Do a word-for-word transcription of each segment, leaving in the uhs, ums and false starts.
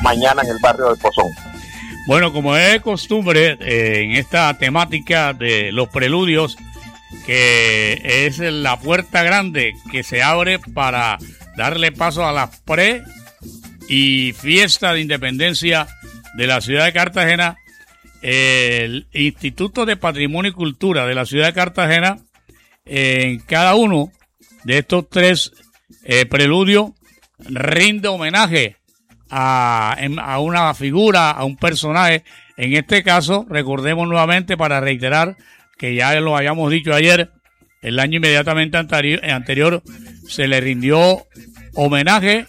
mañana en el barrio del Pozón. Bueno, como es costumbre eh, en esta temática de los preludios, que es la puerta grande que se abre para darle paso a la pre y fiesta de independencia de la ciudad de Cartagena, el Instituto de Patrimonio y Cultura de la ciudad de Cartagena, en cada uno de estos tres eh, preludios, rinde homenaje a, a una figura, a un personaje. En este caso, recordemos nuevamente para reiterar que ya lo habíamos dicho ayer, el año inmediatamente anterior, anterior se le rindió homenaje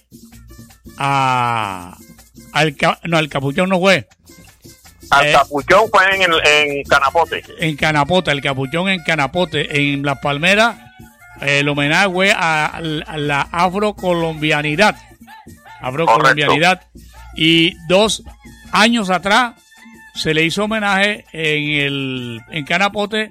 a al, no, al Capuchón no fue. Al eh, Capuchón fue en, en Canapote. En Canapote, el Capuchón en Canapote. En Las Palmeras, el homenaje fue a, a la afrocolombianidad. Afrocolombianidad. Y dos años atrás se le hizo homenaje en el en Canapote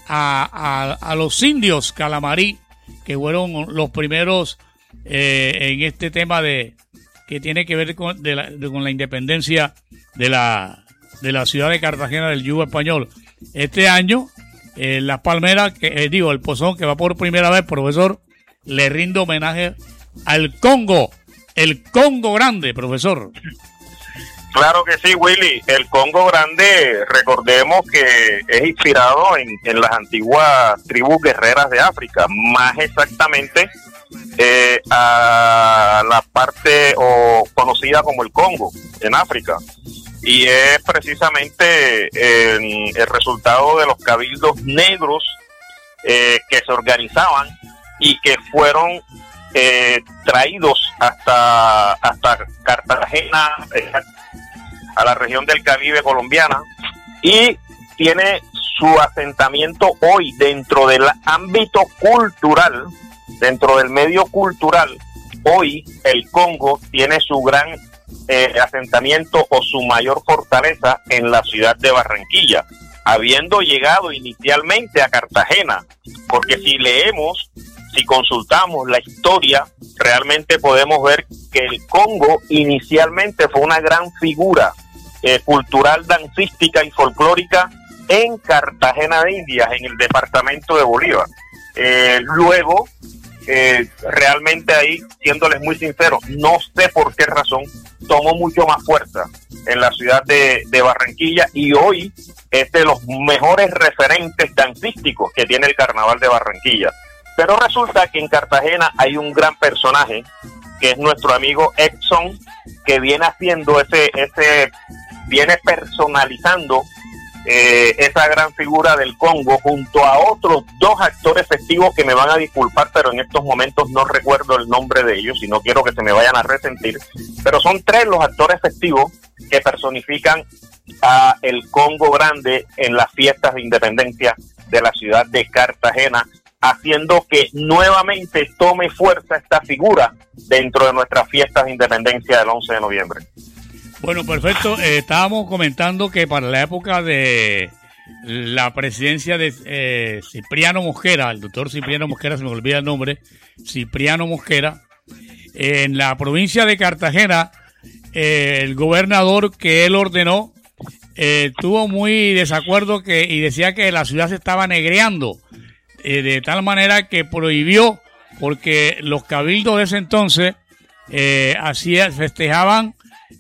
a, a, a los indios calamarí, que fueron los primeros eh, en este tema de que tiene que ver con, de la, de, con la independencia de la de la ciudad de Cartagena del yugo español. Este año, eh, Las Palmeras, que eh, digo, el Pozón, que va por primera vez, profesor, le rindo homenaje al Congo, el Congo Grande, profesor. Claro que sí, Willy. El Congo Grande, recordemos que es inspirado en, en las antiguas tribus guerreras de África, más exactamente eh, a la parte o conocida como el Congo en África. Y es precisamente el, el resultado de los cabildos negros eh, que se organizaban y que fueron eh, traídos hasta, hasta Cartagena, eh, a la región del Caribe colombiana, y tiene su asentamiento hoy dentro del ámbito cultural, dentro del medio cultural. Hoy el Congo tiene su gran eh, asentamiento o su mayor fortaleza en la ciudad de Barranquilla, habiendo llegado inicialmente a Cartagena, porque si leemos, si consultamos la historia, realmente podemos ver que el Congo inicialmente fue una gran figura eh, cultural, dancística y folclórica en Cartagena de Indias, en el departamento de Bolívar. Eh, luego, eh, realmente ahí, siéndoles muy sinceros, no sé por qué razón, tomó mucho más fuerza en la ciudad de, de Barranquilla, y hoy es de los mejores referentes dancísticos que tiene el Carnaval de Barranquilla. Pero resulta que en Cartagena hay un gran personaje, que es nuestro amigo Exxon, que viene haciendo ese, ese viene personalizando eh, esa gran figura del Congo, junto a otros dos actores festivos que me van a disculpar, pero en estos momentos no recuerdo el nombre de ellos y no quiero que se me vayan a resentir, pero son tres los actores festivos que personifican a el Congo Grande en las fiestas de independencia de la ciudad de Cartagena, haciendo que nuevamente tome fuerza esta figura dentro de nuestras fiestas de independencia del once de noviembre. Bueno, perfecto. Eh, estábamos comentando que para la época de la presidencia de eh, Cipriano Mosquera, el doctor Cipriano Mosquera, se me olvida el nombre, Cipriano Mosquera, eh, en la provincia de Cartagena, eh, el gobernador que él ordenó eh, tuvo muy desacuerdo que y decía que la ciudad se estaba negreando, eh, de tal manera que prohibió, porque los cabildos de ese entonces eh, hacía, festejaban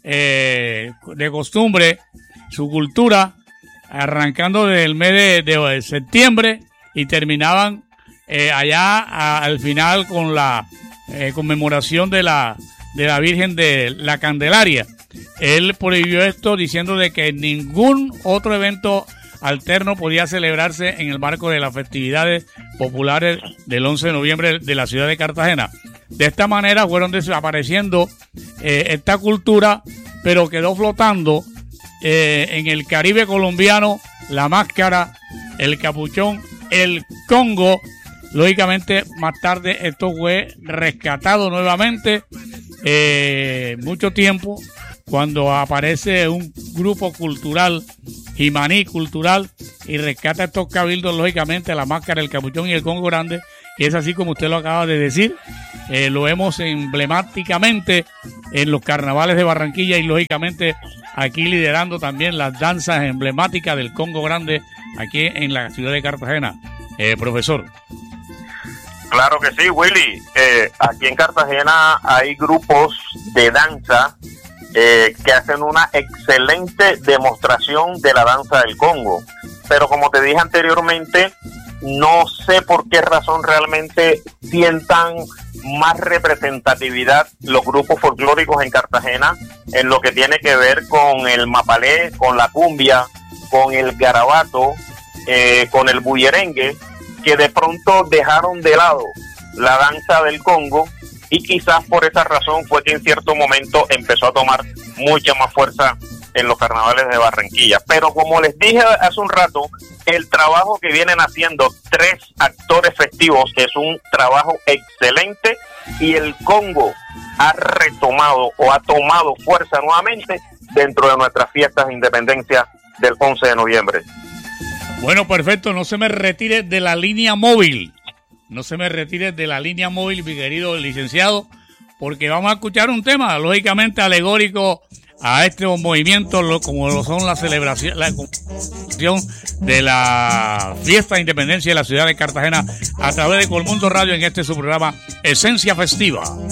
Eh, de costumbre su cultura, arrancando del mes de, de septiembre y terminaban eh, allá a, al final con la eh, conmemoración de la de la Virgen de la Candelaria. Él prohibió esto diciendo de que ningún otro evento alterno podía celebrarse en el marco de las festividades populares del once de noviembre de la ciudad de Cartagena. De esta manera fueron desapareciendo eh, esta cultura, pero quedó flotando eh, en el Caribe colombiano la máscara, el capuchón, el Congo. Lógicamente, más tarde esto fue rescatado nuevamente, eh, mucho tiempo, cuando aparece un grupo cultural, Jimaní cultural, y rescata estos cabildos, lógicamente, la máscara, el capuchón y el Congo Grande, que es así como usted lo acaba de decir. Eh, lo vemos emblemáticamente en los carnavales de Barranquilla y lógicamente aquí liderando también las danzas emblemáticas del Congo Grande aquí en la ciudad de Cartagena, eh, profesor. Claro que sí, Willy. Eh, aquí en Cartagena hay grupos de danza eh, que hacen una excelente demostración de la danza del Congo. Pero como te dije anteriormente, no sé por qué razón realmente sientan más representatividad los grupos folclóricos en Cartagena en lo que tiene que ver con el mapalé, con la cumbia, con el garabato, eh, con el bullerengue, que de pronto dejaron de lado la danza del Congo, y quizás por esa razón fue que en cierto momento empezó a tomar mucha más fuerza en los carnavales de Barranquilla. Pero como les dije hace un rato, el trabajo que vienen haciendo tres actores festivos es un trabajo excelente, y el Congo ha retomado o ha tomado fuerza nuevamente dentro de nuestras fiestas de independencia del once de noviembre. Bueno, perfecto, no se me retire de la línea móvil, no se me retire de la línea móvil, mi querido licenciado, porque vamos a escuchar un tema, lógicamente alegórico a este movimiento, lo, como lo son la celebración, la conmemoración de la fiesta de independencia de la ciudad de Cartagena a través de Colmundo Radio en este su programa Esencia Festiva.